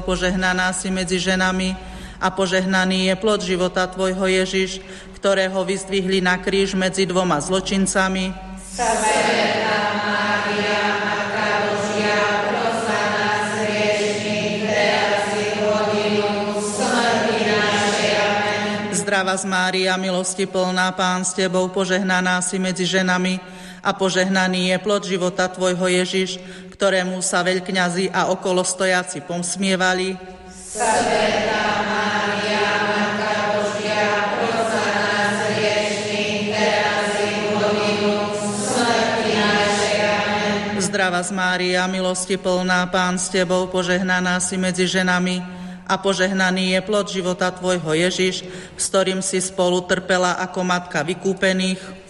požehnaná si medzi ženami a požehnaný je plod života tvojho Ježiš, ktorého vyzdvihli na kríž medzi dvoma zločincami. Svätá Mária, Matka Božia, pros za nás hriešnych, teraz i v hodinu smrti našej. Amen. Zdravá z Mária, milosti plná, Pán s tebou, požehnaná si medzi ženami a požehnaný je plod života tvojho Ježiš, ktorému sa veľkňazi a okolo stojaci pomsmievali. Svätá Mária, Matka Božia, pros za nás hriešnych, teraz i v hodinu smrti našej. Amen. Zdravá z Mária, milosti plná, Pán s tebou, požehnaná si medzi ženami a požehnaný je plod života tvojho Ježiš, s ktorým si spolu trpela ako matka vykúpených.